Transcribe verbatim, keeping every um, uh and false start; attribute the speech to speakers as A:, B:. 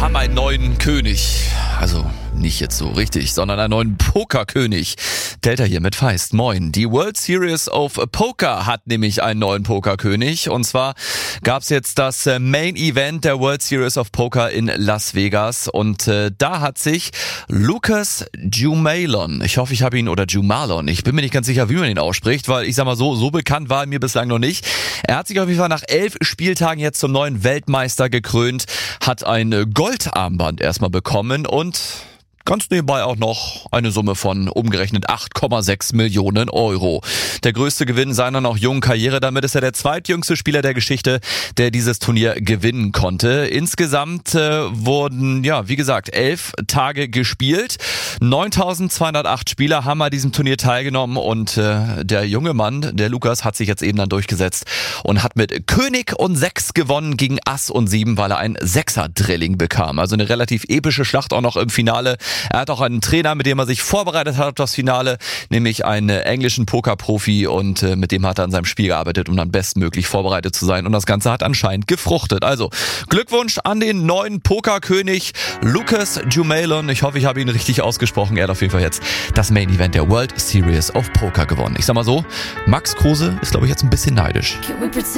A: haben einen neuen König. Also nicht jetzt so richtig, sondern einen neuen Pokerkönig. Delta hier mit Feist. Moin. Die World Series of Poker hat nämlich einen neuen Pokerkönig. Und zwar gab's jetzt das Main Event der World Series of Poker in Las Vegas. Und äh, da hat sich Lucas Jumalon, ich hoffe, ich habe ihn, oder Jumalon, ich bin mir nicht ganz sicher, wie man ihn ausspricht, weil ich sag mal so, so bekannt war er mir bislang noch nicht. Er hat sich auf jeden Fall nach elf Spieltagen jetzt zum neuen Weltmeister gekrönt, hat ein Goldarmband erstmal bekommen und ganz nebenbei auch noch eine Summe von umgerechnet acht Komma sechs Millionen Euro. Der größte Gewinn seiner noch jungen Karriere. Damit ist er der zweitjüngste Spieler der Geschichte, der dieses Turnier gewinnen konnte. Insgesamt äh, wurden, ja, wie gesagt, elf Tage gespielt. neuntausendzweihundertacht Spieler haben an diesem Turnier teilgenommen und äh, der junge Mann, der Lukas, hat sich jetzt eben dann durchgesetzt und hat mit König und Sechs gewonnen gegen Ass und Sieben, weil er ein Sechser-Drilling bekam. Also eine relativ epische Schlacht auch noch im Finale. Er hat auch einen Trainer, mit dem er sich vorbereitet hat auf das Finale, nämlich einen englischen Pokerprofi, und äh, mit dem hat er an seinem Spiel gearbeitet, um dann bestmöglich vorbereitet zu sein, und das Ganze hat anscheinend gefruchtet. Also Glückwunsch an den neuen Pokerkönig Lucas Jumalon. Ich hoffe, ich habe ihn richtig ausgesprochen. Er hat auf jeden Fall jetzt das Main Event der World Series of Poker gewonnen. Ich sag mal so, Max Kruse ist, glaube ich, jetzt ein bisschen neidisch.